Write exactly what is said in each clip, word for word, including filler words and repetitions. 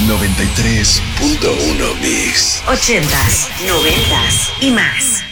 noventa y tres punto uno Mix. Ochentas, noventas y más.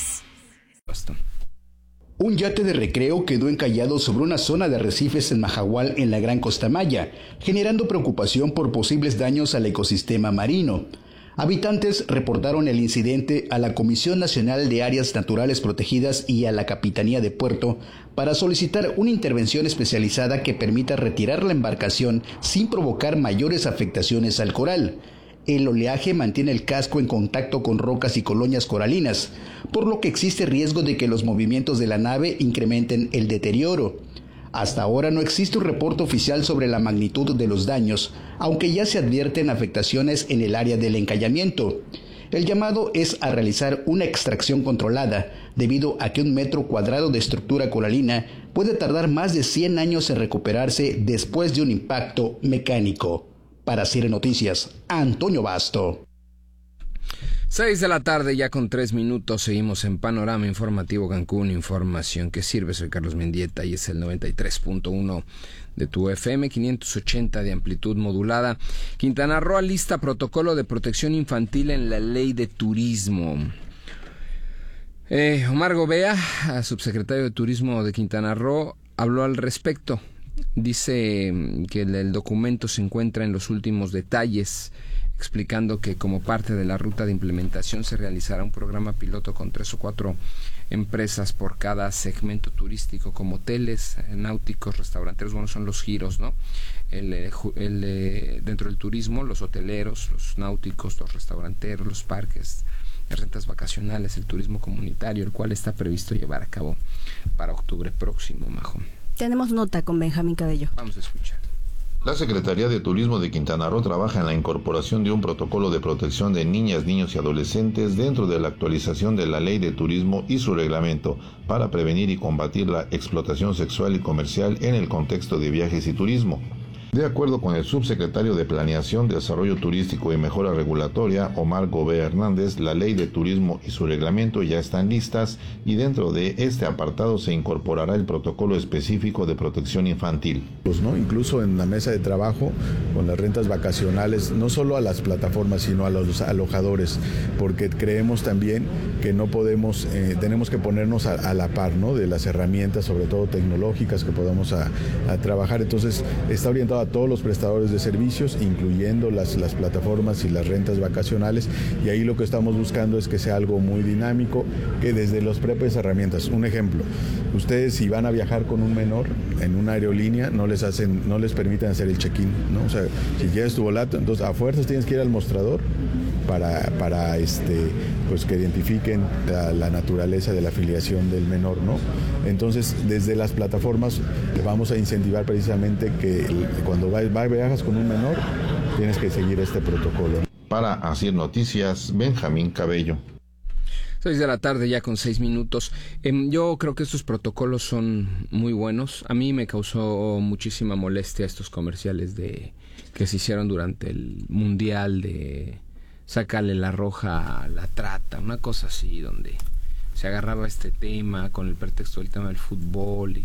Un yate de recreo quedó encallado sobre una zona de arrecifes en Mahahual, en la Gran Costa Maya, generando preocupación por posibles daños al ecosistema marino. Habitantes reportaron el incidente a la Comisión Nacional de Áreas Naturales Protegidas y a la Capitanía de Puerto para solicitar una intervención especializada que permita retirar la embarcación sin provocar mayores afectaciones al coral. El oleaje mantiene el casco en contacto con rocas y colonias coralinas, por lo que existe riesgo de que los movimientos de la nave incrementen el deterioro. Hasta ahora no existe un reporte oficial sobre la magnitud de los daños, aunque ya se advierten afectaciones en el área del encallamiento. El llamado es a realizar una extracción controlada, debido a que un metro cuadrado de estructura coralina puede tardar más de cien años en recuperarse después de un impacto mecánico. Para C I R Noticias, Antonio Basto. Seis de la tarde, ya con tres minutos, seguimos en Panorama Informativo Cancún, información que sirve. Soy Carlos Mendieta y es el noventa y tres punto uno de tu F M, quinientos ochenta de amplitud modulada. Quintana Roo alista protocolo de protección infantil en la ley de turismo. Eh, Omar Gobea, subsecretario de Turismo de Quintana Roo, habló al respecto. Dice que el documento se encuentra en los últimos detalles, explicando que como parte de la ruta de implementación se realizará un programa piloto con tres o cuatro empresas por cada segmento turístico, como hoteles, náuticos, restauranteros. Bueno, son los giros, ¿no? El, el, dentro del turismo, los hoteleros, los náuticos, los restauranteros, los parques, las rentas vacacionales, el turismo comunitario, el cual está previsto llevar a cabo para octubre próximo, Majo. Tenemos nota con Benjamín Cabello. Vamos a escuchar. La Secretaría de Turismo de Quintana Roo trabaja en la incorporación de un protocolo de protección de niñas, niños y adolescentes dentro de la actualización de la Ley de Turismo y su reglamento para prevenir y combatir la explotación sexual y comercial en el contexto de viajes y turismo. De acuerdo con el subsecretario de Planeación, Desarrollo Turístico y Mejora Regulatoria, Omar Gobea Hernández, la Ley de Turismo y su reglamento ya están listas y dentro de este apartado se incorporará el protocolo específico de protección infantil. Pues, ¿no? Incluso en la mesa de trabajo con las rentas vacacionales, no solo a las plataformas, sino a los alojadores, porque creemos también que no podemos, eh, tenemos que ponernos a, a la par, ¿no? De las herramientas, sobre todo tecnológicas, que podamos a, a trabajar. Entonces, está orientado a todos los prestadores de servicios, incluyendo las, las plataformas y las rentas vacacionales, y ahí lo que estamos buscando es que sea algo muy dinámico, que desde las propias herramientas. Un ejemplo, ustedes si van a viajar con un menor en una aerolínea, no les hacen, no les permiten hacer el check-in, ¿no? O sea, si quieres tu boleto, entonces a fuerzas tienes que ir al mostrador para, para este, pues que identifiquen la, la naturaleza de la afiliación del menor, ¿no? Entonces, desde las plataformas vamos a incentivar precisamente que el, cuando vas, vas, viajas con un menor, tienes que seguir este protocolo. Para Asir Noticias, Benjamín Cabello. Seis de la tarde, ya con seis minutos. Eh, yo creo que estos protocolos son muy buenos. A mí me causó muchísima molestia estos comerciales de que se hicieron durante el Mundial de sácale la roja a la trata, una cosa así, donde se agarraba este tema con el pretexto del tema del fútbol y,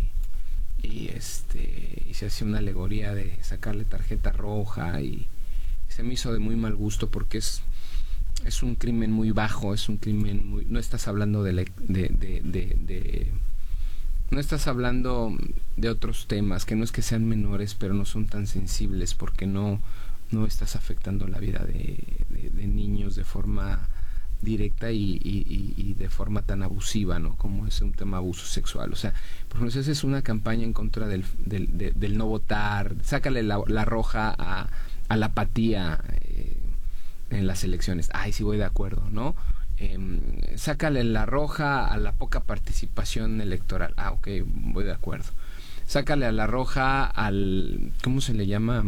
y este y se hacía una alegoría de sacarle tarjeta roja, y se me hizo de muy mal gusto porque es es un crimen muy bajo, es un crimen muy, no estás hablando de, de, de, de, de no estás hablando de otros temas que no es que sean menores, pero no son tan sensibles porque no no estás afectando la vida de, de, de niños de forma directa y, y, y de forma tan abusiva, ¿no? Como es un tema de abuso sexual. O sea, por ejemplo, si haces una campaña en contra del, del, de, del no votar, sácale la, la roja a, a la apatía eh, en las elecciones. Ay, sí voy de acuerdo, ¿no? Eh, sácale la roja a la poca participación electoral. Ah, ok, voy de acuerdo. Sácale a la roja al, ¿cómo se le llama?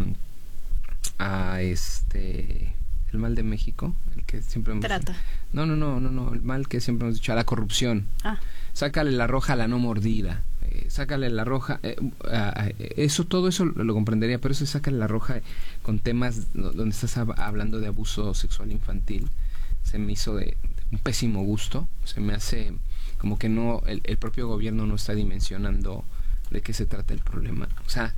A este el mal de México, el que siempre hemos trata. No, no, no, no, no, el mal que siempre hemos dicho, a la corrupción. Ah. Sácale la roja a la no mordida. Eh, sácale la roja, eh, eh, eso, todo eso lo, lo comprendería, pero eso sácale la roja con temas donde estás hab- hablando de abuso sexual infantil. Se me hizo de, de un pésimo gusto. Se me hace como que no, el, el propio gobierno no está dimensionando de qué se trata el problema. O sea,